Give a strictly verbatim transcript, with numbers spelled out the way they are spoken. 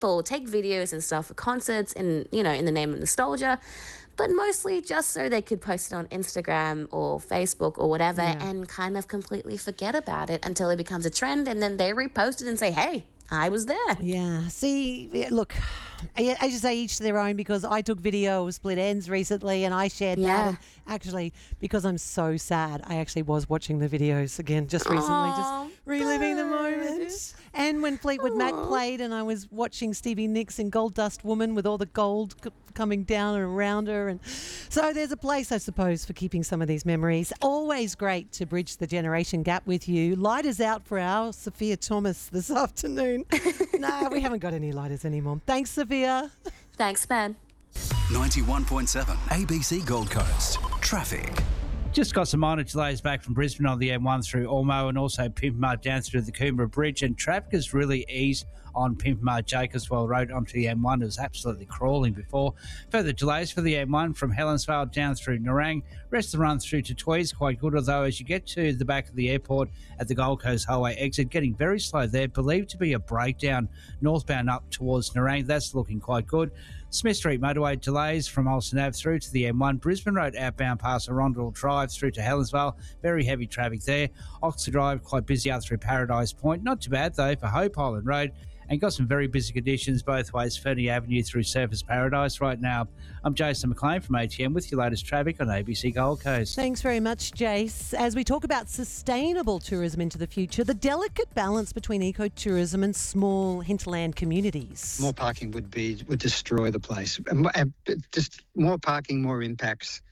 people take videos and stuff for concerts and, you know, in the name of nostalgia, but mostly just so they could post it on Instagram or Facebook or whatever Yeah. and kind of completely forget about it until it becomes a trend, and then they repost it and say, hey, I was there. Yeah. See, yeah, look, I- as you say, each to their own, because I took video of Split Ends recently and I shared that. Yeah. And actually, because I'm so sad, I actually was watching the videos again just recently, Aw, just reliving the good. moment. And when Fleetwood Mac Aw. played and I was watching Stevie Nicks in Gold Dust Woman with all the gold c- coming down and around her. And so there's a place, I suppose, for keeping some of these memories. Always great to bridge the generation gap with you. Lighters out for our Sophia Thomas this afternoon. No, we haven't got any lighters anymore. Thanks, Sophia. Thanks, Ben. ninety-one point seven A B C Gold Coast. Traffic. Just got some minor delays back from Brisbane on the M one through Ormo and also Pimpamar down through the Coomera Bridge, and traffic has really eased on Pimpamar Jacobswell Road onto the M one. It was absolutely crawling before. Further delays for the M one from Helensvale down through Nerang. Rest of the run through to Tweeds quite good, although as you get to the back of the airport at the Gold Coast Highway exit, getting very slow there, believed to be a breakdown northbound up towards Nerang. That's looking quite good. Smith Street motorway delays from Olsen Ave through to the M one. Brisbane Road outbound past Arundel Drive through to Helensvale. Very heavy traffic there. Oxford Drive quite busy out through Paradise Point. Not too bad though for Hope Island Road. And got some very busy conditions both ways, Fernie Avenue through Surfers Paradise right now. I'm Jason McLean from A T M with your latest traffic on A B C Gold Coast. Thanks very much, Jace. As we talk about sustainable tourism into the future, the delicate balance between ecotourism and small hinterland communities. More parking would be would destroy the place. And mo- and Just more parking, more impacts.